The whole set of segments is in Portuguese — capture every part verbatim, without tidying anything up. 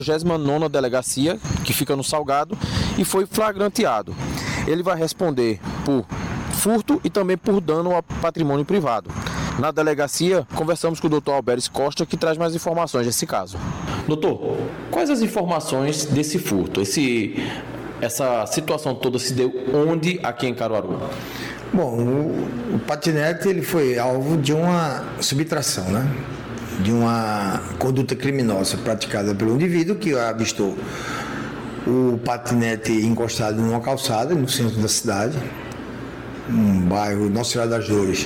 trigésima nona Delegacia, que fica no Salgado, e foi flagranteado. Ele vai responder por furto e também por dano ao patrimônio privado. Na delegacia, conversamos com o doutor Alberes Costa, que traz mais informações desse caso. Doutor, quais as informações desse furto? Esse, essa situação toda se deu onde aqui em Caruaru? Bom, o, o patinete ele foi alvo de uma subtração, né? De uma conduta criminosa praticada pelo indivíduo que avistou o patinete encostado numa calçada no centro da cidade, um bairro Nossa Senhora das Dores,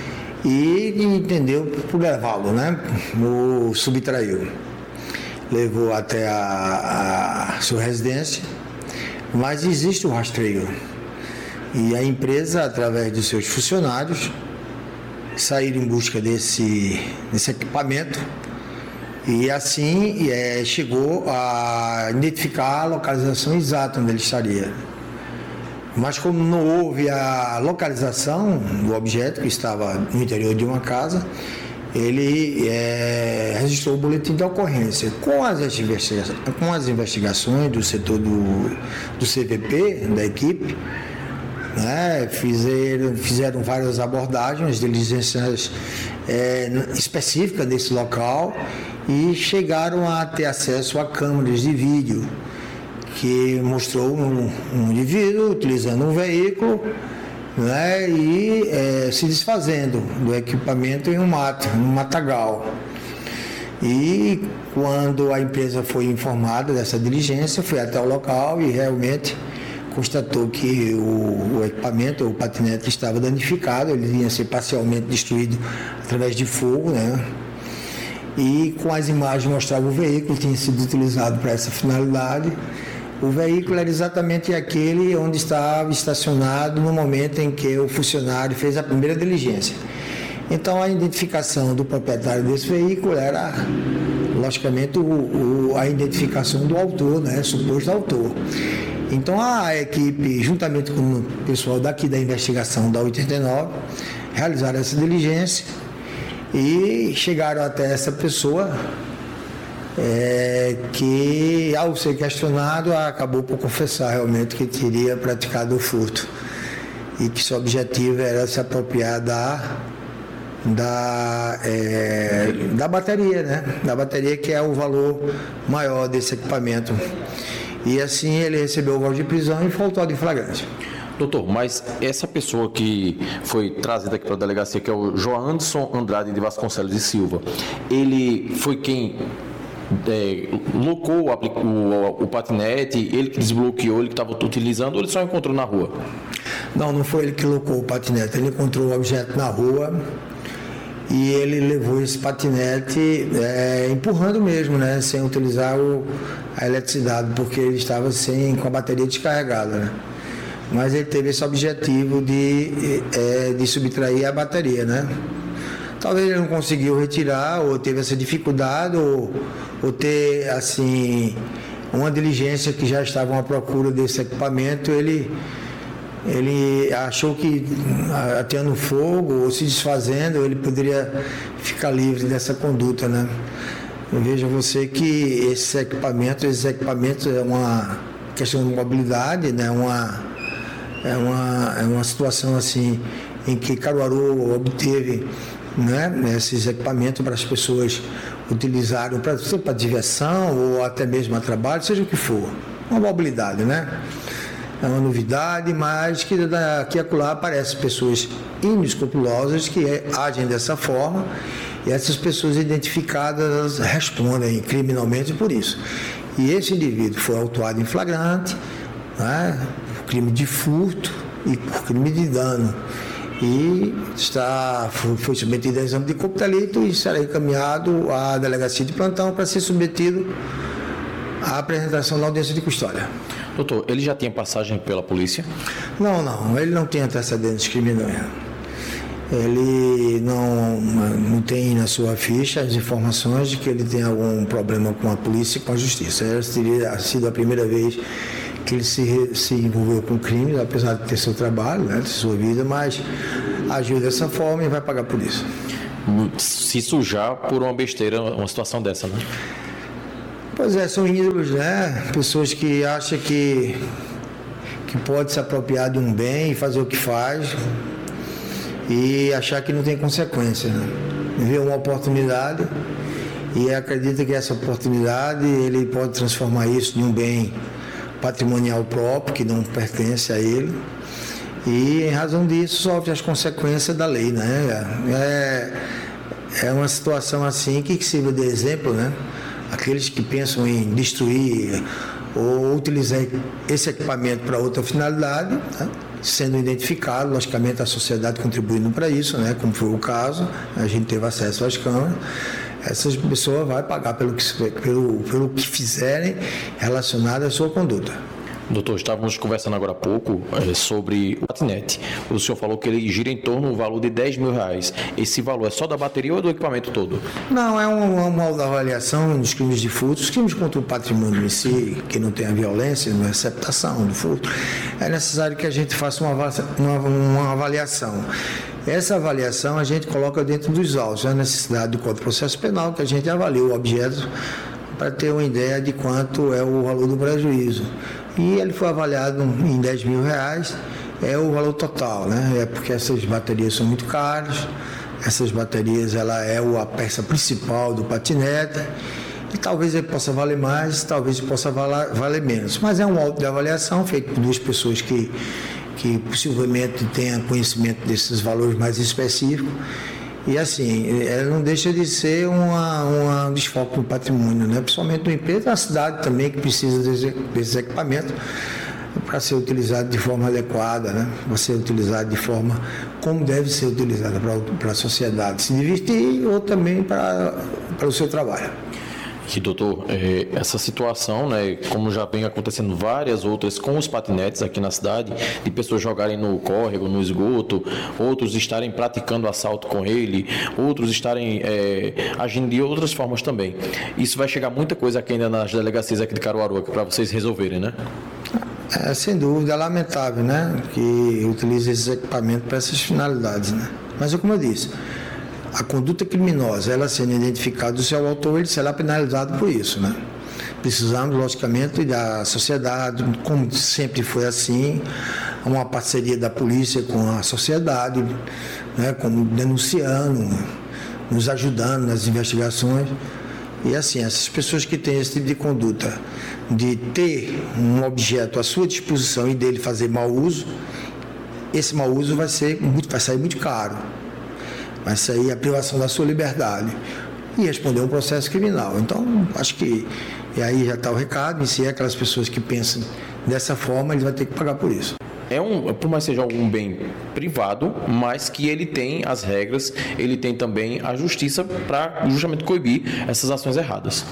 e entendeu por levá-lo, né? O subtraiu, levou até a, a sua residência, mas existe o rastreio e a empresa, através dos seus funcionários, saíram em busca desse, desse equipamento e assim é, chegou a identificar a localização exata onde ele estaria. Mas como não houve a localização do objeto, que estava no interior de uma casa, ele é, registrou o boletim de ocorrência. Com as, investigações, com as investigações do setor do, do C V P, da equipe, né, fizeram, fizeram várias abordagens, diligências é, específicas desse local e chegaram a ter acesso a câmeras de vídeo que mostrou um, um indivíduo utilizando um veículo, né, e é, se desfazendo do equipamento em um mato, um matagal. E quando a empresa foi informada dessa diligência, foi até o local e realmente constatou que o, o equipamento, o patinete estava danificado, ele ia ser parcialmente destruído através de fogo, né? E com as imagens mostrava o veículo que tinha sido utilizado para essa finalidade. O veículo era exatamente aquele onde estava estacionado no momento em que o funcionário fez a primeira diligência. Então a identificação do proprietário desse veículo era, logicamente, o, o, a identificação do autor, né? Suposto autor. Então a equipe, juntamente com o pessoal daqui da investigação da oitenta e nove, realizaram essa diligência e chegaram até essa pessoa é, que, ao ser questionado, acabou por confessar realmente que teria praticado o furto e que seu objetivo era se apropriar da, da, é, da bateria, né? Da bateria, que é o valor maior desse equipamento. E assim ele recebeu o voto de prisão e foi autuado em flagrante. Doutor, mas essa pessoa que foi trazida aqui para a delegacia, que é o Joanderson Andrade de Vasconcelos de Silva, ele foi quem é, locou o, o, o patinete, ele que desbloqueou, ele que estava utilizando, ou ele só encontrou na rua? Não, não foi ele que locou o patinete, ele encontrou o objeto na rua e ele levou esse patinete é, empurrando mesmo, né, sem utilizar o, a eletricidade, porque ele estava sem, com a bateria descarregada, né? Mas ele teve esse objetivo de, é, de subtrair a bateria, né? Talvez ele não conseguiu retirar, ou teve essa dificuldade, ou, ou ter, assim, uma diligência que já estavam à procura desse equipamento, ele... Ele achou que, ateando fogo ou se desfazendo, ele poderia ficar livre dessa conduta, né? Veja você que esses equipamentos, esses equipamentos é uma questão de mobilidade, né? Uma, é, uma, é uma situação assim em que Caruaru obteve, né, esses equipamentos para as pessoas utilizarem para, para diversão ou até mesmo a trabalho, seja o que for. Uma mobilidade, né? É uma novidade, mas que daqui a acolá aparecem pessoas inescrupulosas que agem dessa forma e essas pessoas identificadas respondem criminalmente por isso. E esse indivíduo foi autuado em flagrante, né, por crime de furto e por crime de dano. E está, foi submetido a exame de corpo de delito e será encaminhado à delegacia de plantão para ser submetido à apresentação da audiência de custódia. Doutor, ele já tinha passagem pela polícia? Não, não, ele não tem antecedentes criminosos. Ele não, não tem na sua ficha as informações de que ele tem algum problema com a polícia e com a justiça. Essa teria sido a primeira vez que ele se, se envolveu com crimes, apesar de ter seu trabalho, né, ter sua vida, mas agiu dessa forma e vai pagar por isso. Se sujar por uma besteira, uma situação dessa, né? Pois é, são ídolos, né? Pessoas que acham que, que pode se apropriar de um bem e fazer o que faz e achar que não tem consequência, né? Vê uma oportunidade e acredita que essa oportunidade ele pode transformar isso em um bem patrimonial próprio, que não pertence a ele, e em razão disso sofre as consequências da lei, né? É, é uma situação assim que sirva de exemplo, né? Aqueles que pensam em destruir ou utilizar esse equipamento para outra finalidade, né? Sendo identificado, logicamente a sociedade contribuindo para isso, né? Como foi o caso, a gente teve acesso às câmeras. Essas pessoas vão pagar pelo que, pelo, pelo que fizerem relacionado à sua conduta. Doutor, estávamos conversando agora há pouco é, sobre o patinete. O senhor falou que ele gira em torno do valor de dez mil reais. Esse valor é só da bateria ou é do equipamento todo? Não, é uma, uma avaliação dos crimes de furto. Os crimes contra o patrimônio em si, que não tem a violência, não é receptação do furto, é necessário que a gente faça uma, uma, uma avaliação. Essa avaliação a gente coloca dentro dos autos, a necessidade do Código de Processo Penal, que a gente avalia o objeto para ter uma ideia de quanto é o valor do prejuízo. E ele foi avaliado em dez mil reais, é o valor total, né? É porque essas baterias são muito caras, essas baterias ela é a peça principal do patinete, e talvez ele possa valer mais, talvez ele possa valer menos. Mas é um auto de avaliação feito por duas pessoas que que possivelmente tenha conhecimento desses valores mais específicos. E assim, ela não deixa de ser uma, uma um desfoque do patrimônio, né? Principalmente do empresa, a cidade também que precisa desses desse equipamentos para ser utilizado de forma adequada, né? Para ser utilizado de forma como deve ser utilizada para a sociedade se divertir ou também para, para o seu trabalho. Que, doutor, é, essa situação, né, como já vem acontecendo várias outras com os patinetes aqui na cidade, de pessoas jogarem no córrego, no esgoto, outros estarem praticando assalto com ele, outros estarem é, agindo de outras formas também. Isso vai chegar muita coisa aqui ainda nas delegacias aqui de Caruaru para vocês resolverem, né? É, sem dúvida, é lamentável, né, que utilize esses equipamentos para essas finalidades, né? Mas, como eu disse, a conduta criminosa, ela sendo identificada do seu autor, ele será penalizado por isso, né? Precisamos, logicamente, da sociedade, como sempre foi assim, uma parceria da polícia com a sociedade, né? Como denunciando, nos ajudando nas investigações. E assim, essas pessoas que têm esse tipo de conduta, de ter um objeto à sua disposição e dele fazer mau uso, esse mau uso vai ser muito, vai sair muito caro. Vai sair a privação da sua liberdade e responder um processo criminal. Então, acho que, e aí já está o recado, e se é aquelas pessoas que pensam dessa forma, eles vão ter que pagar por isso. É um, por mais que seja algum bem privado, mas que ele tem as regras, ele tem também a justiça para justamente coibir essas ações erradas.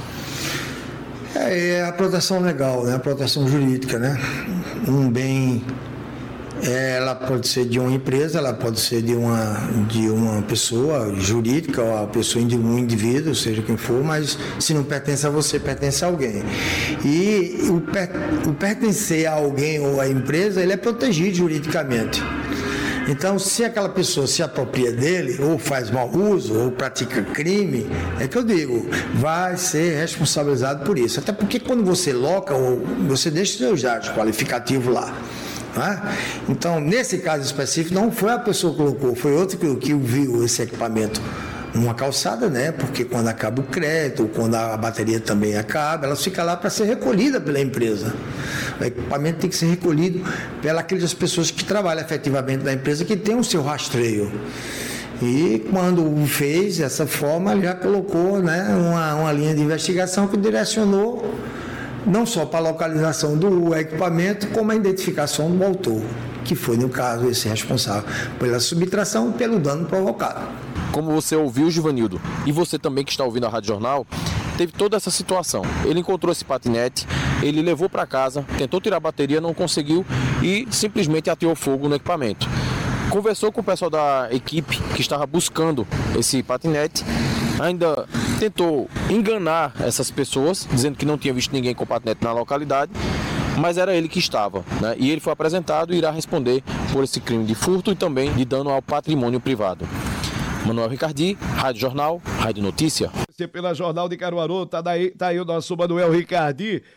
É, é a proteção legal, né? A proteção jurídica, né? Um bem... Ela pode ser de uma empresa, ela pode ser de uma, de uma pessoa jurídica, ou a pessoa de um indivíduo, seja quem for, mas se não pertence a você, pertence a alguém. E o, per, o pertencer a alguém ou à empresa, ele é protegido juridicamente. Então, se aquela pessoa se apropria dele, ou faz mau uso, ou pratica crime, é que eu digo, vai ser responsabilizado por isso. Até porque quando você loca, ou você deixa seus dados qualificativos lá. Então, nesse caso específico, não foi a pessoa que colocou, foi outro que, que viu esse equipamento numa calçada, né? Porque quando acaba o crédito, quando a bateria também acaba, ela fica lá para ser recolhida pela empresa. O equipamento tem que ser recolhido pelas pessoas que trabalham efetivamente na empresa, que tem o seu rastreio. E quando fez dessa forma, ele já colocou, né, uma, uma linha de investigação que direcionou não só para a localização do equipamento, como a identificação do autor, que foi, no caso, esse responsável pela subtração e pelo dano provocado. Como você ouviu, Givanildo, e você também que está ouvindo a Rádio Jornal, teve toda essa situação. Ele encontrou esse patinete, ele levou para casa, tentou tirar a bateria, não conseguiu e simplesmente ateou fogo no equipamento. Conversou com o pessoal da equipe que estava buscando esse patinete, ainda tentou enganar essas pessoas, dizendo que não tinha visto ninguém com patinete na localidade, mas era ele que estava, né? E ele foi apresentado e irá responder por esse crime de furto e também de dano ao patrimônio privado. Manuel Ricardi, Rádio Jornal, Rádio Notícia. pela Jornal de Caruaru, tá, daí, tá aí o nosso Manuel Ricardi,